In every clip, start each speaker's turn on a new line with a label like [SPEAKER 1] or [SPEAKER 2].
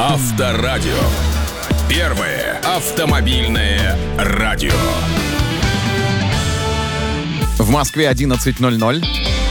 [SPEAKER 1] Авторадио. Первое автомобильное радио.
[SPEAKER 2] В Москве 11:00.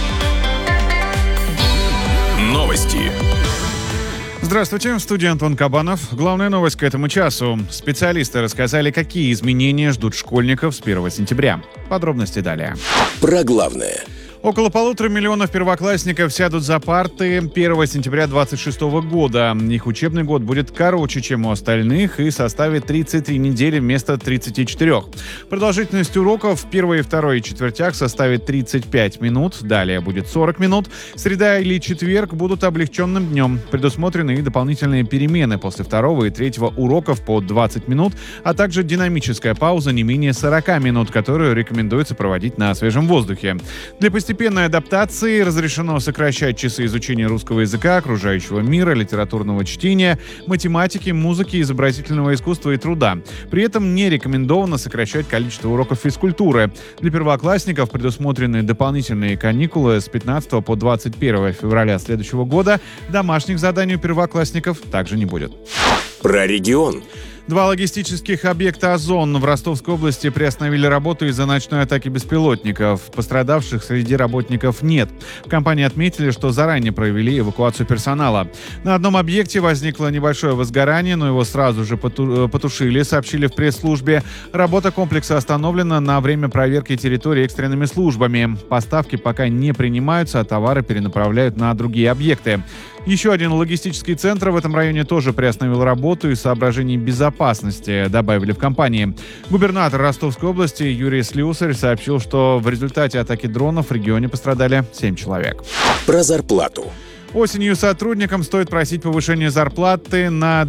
[SPEAKER 1] Новости.
[SPEAKER 3] Здравствуйте, в студии Антон Кабанов. Главная новость к этому часу. Специалисты рассказали, какие изменения ждут школьников с 1 сентября. Подробности далее.
[SPEAKER 1] Про главное.
[SPEAKER 3] Около 1,5 миллиона первоклассников сядут за парты 1 сентября 2026 года. Их учебный год будет короче, чем у остальных, и составит 33 недели вместо 34. Продолжительность уроков в первой и второй четвертях составит 35 минут, далее будет 40 минут. Среда или четверг будут облегченным днем. Предусмотрены и дополнительные перемены после второго и третьего уроков по 20 минут, а также динамическая пауза не менее 40 минут, которую рекомендуется проводить на свежем воздухе. Для постепенной адаптации разрешено сокращать часы изучения русского языка, окружающего мира, литературного чтения, математики, музыки, изобразительного искусства и труда. При этом не рекомендовано сокращать количество уроков физкультуры. Для первоклассников предусмотрены дополнительные каникулы с 15 по 21 февраля следующего года. Домашних заданий у первоклассников также не будет.
[SPEAKER 1] Про регион.
[SPEAKER 3] 2 логистических объекта «Озон» в Ростовской области приостановили работу из-за ночной атаки беспилотников. Пострадавших среди работников нет. В компании отметили, что заранее провели эвакуацию персонала. На одном объекте возникло небольшое возгорание, но его сразу же потушили, сообщили в пресс-службе. Работа комплекса остановлена на время проверки территории экстренными службами. Поставки пока не принимаются, а товары перенаправляют на другие объекты. Еще один логистический центр в этом районе тоже приостановил работу из соображений безопасности, добавили в компании. Губернатор Ростовской области Юрий Слюсарь сообщил, что в результате атаки дронов в регионе пострадали 7 человек.
[SPEAKER 1] Про зарплату.
[SPEAKER 3] Осенью сотрудникам стоит просить повышение зарплаты на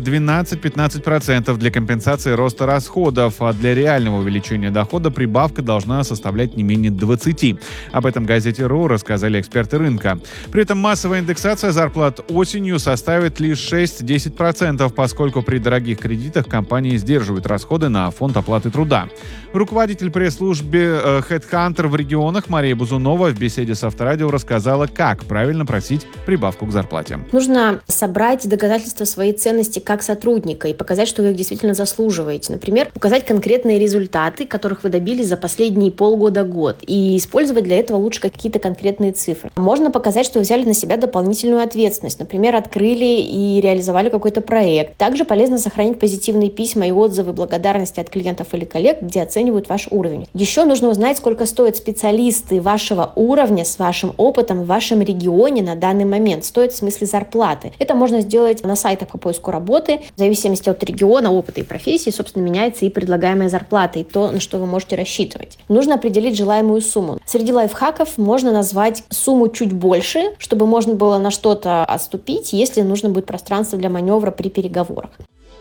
[SPEAKER 3] 12-15% для компенсации роста расходов, а для реального увеличения дохода прибавка должна составлять не менее 20%. Об этом газете РУ рассказали эксперты рынка. При этом массовая индексация зарплат осенью составит лишь 6-10%, поскольку при дорогих кредитах компании сдерживают расходы на фонд оплаты труда. Руководитель пресс-службы HeadHunter в регионах Мария Бузунова в беседе с Авторадио рассказала, как правильно просить прибавку к зарплате.
[SPEAKER 4] Нужно собрать доказательства своей ценности как сотрудника и показать, что вы их действительно заслуживаете. Например, указать конкретные результаты, которых вы добились за последние полгода-год, и использовать для этого лучше какие-то конкретные цифры. Можно показать, что вы взяли на себя дополнительную ответственность. Например, открыли и реализовали какой-то проект. Также полезно сохранить позитивные письма и отзывы благодарности от клиентов или коллег, где оценивают ваш уровень. Еще нужно узнать, сколько стоят специалисты вашего уровня с вашим опытом в вашем регионе на данный момент. Стоит в смысле зарплаты. Это можно сделать на сайтах по поиску работы. В зависимости от региона, опыта и профессии, собственно, меняется и предлагаемая зарплата, и то, на что вы можете рассчитывать. Нужно определить желаемую сумму. Среди лайфхаков можно назвать сумму чуть больше, чтобы можно было на что-то отступить, если нужно будет пространство для маневра при переговорах.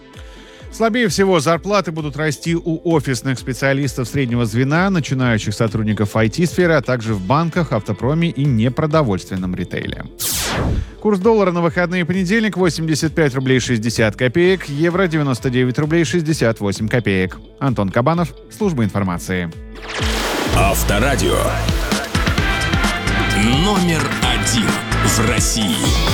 [SPEAKER 3] Слабее всего зарплаты будут расти у офисных специалистов среднего звена, начинающих сотрудников IT-сферы, а также в банках, автопроме и непродовольственном ритейле. Курс доллара на выходные: понедельник 85 рублей 60 копеек, евро 99 рублей 68 копеек. Антон Кабанов, служба информации.
[SPEAKER 1] Авторадио. Номер 1 в России.